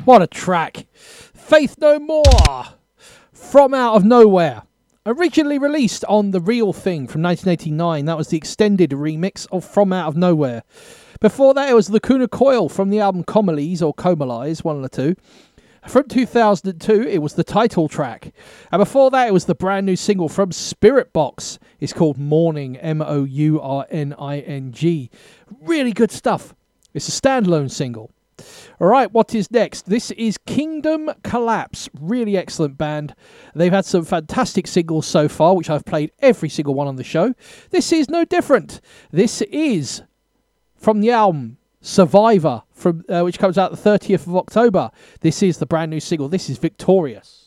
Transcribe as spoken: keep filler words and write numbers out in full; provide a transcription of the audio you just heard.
What a track. Faith No More. From Out of Nowhere. Originally released on The Real Thing from nineteen eighty-nine. That was the extended remix of From Out of Nowhere. Before that, it was Lacuna Coil from the album Comalies, or Comalies, one of the two. From two thousand two, it was the title track. And before that, it was the brand new single from Spirit Box. It's called Morning, M O U R N I N G. Really good stuff. It's a standalone single. All right, what is next? This is Kingdom Collapse. Really excellent band. They've had some fantastic singles so far, which I've played every single one on the show. This is no different. This is from the album Survivor, from uh, which comes out the thirtieth of October. This is the brand new single. This is Victorious.